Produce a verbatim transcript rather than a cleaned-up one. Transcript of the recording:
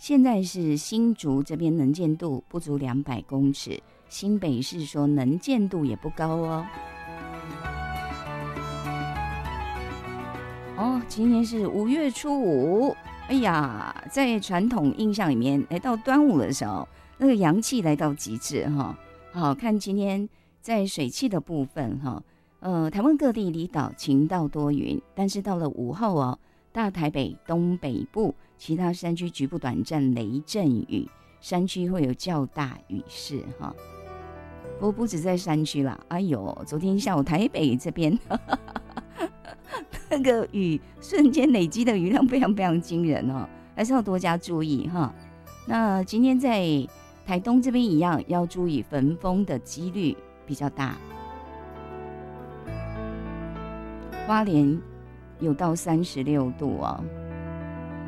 现在是新竹这边能见度不足两百公尺，新北市说能见度也不高哦。哦，今天是五月初五，哎呀，在传统印象里面，来到端午的时候，那个阳气来到极致哈。好看今天在水汽的部分哈，呃，台湾各地离岛晴到多云，但是到了午后哦，大台北东北部其他山区局部短暂雷阵雨，山区会有较大雨势哈。不过不止在山区啦，哎呦，昨天下午台北这边。呵呵那个雨瞬间累积的雨量非常非常惊人哦，还是要多加注意哈。那今天在台东这边一样，要注意焚风的几率比较大。花莲有到三十六度哦，